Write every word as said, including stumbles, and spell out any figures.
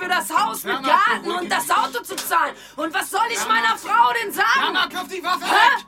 für das Haus mit Garten und das Auto zu zahlen. Und was soll ich meiner Frau denn sagen? Mama, kauf die Waffe Hä?